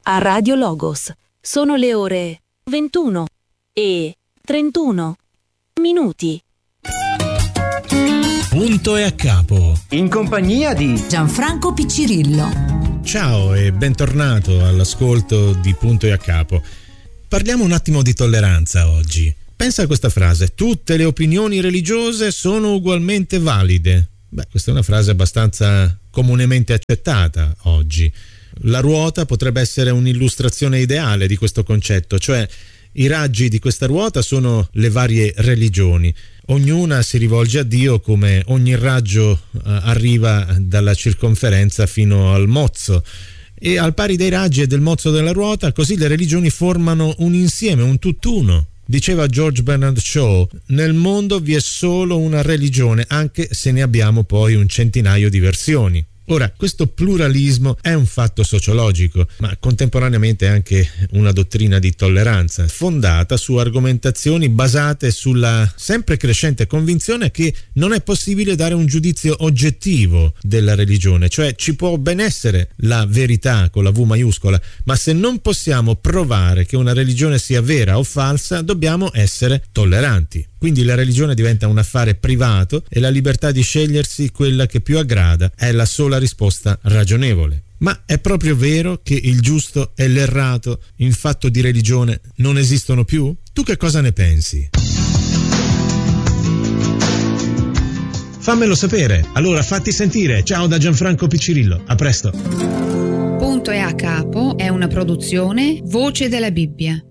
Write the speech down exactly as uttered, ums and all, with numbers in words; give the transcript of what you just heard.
a Radio Logos. Sono le ore ventuno e trentuno minuti. Punto e a capo. In compagnia di Gianfranco Piccirillo. Ciao e bentornato all'ascolto di Punto e a capo. Parliamo un attimo di tolleranza oggi. Pensa a questa frase: tutte le opinioni religiose sono ugualmente valide. Beh, questa è una frase abbastanza comunemente accettata oggi. La ruota potrebbe essere un'illustrazione ideale di questo concetto, cioè i raggi di questa ruota sono le varie religioni. Ognuna si rivolge a Dio come ogni raggio eh, arriva dalla circonferenza fino al mozzo. E al pari dei raggi e del mozzo della ruota, così le religioni formano un insieme, un tutt'uno. Diceva George Bernard Shaw: nel mondo vi è solo una religione, anche se ne abbiamo poi un centinaio di versioni. Ora, questo pluralismo è un fatto sociologico, ma contemporaneamente anche una dottrina di tolleranza, fondata su argomentazioni basate sulla sempre crescente convinzione che non è possibile dare un giudizio oggettivo della religione, cioè ci può ben essere la verità con la V maiuscola, ma se non possiamo provare che una religione sia vera o falsa, dobbiamo essere tolleranti. Quindi la religione diventa un affare privato e la libertà di scegliersi quella che più aggrada è la sola risposta ragionevole. Ma è proprio vero che il giusto e l'errato in fatto di religione non esistono più? Tu che cosa ne pensi? Fammelo sapere, allora fatti sentire. Ciao da Gianfranco Piccirillo, a presto. Punto e a capo è una produzione Voce della Bibbia.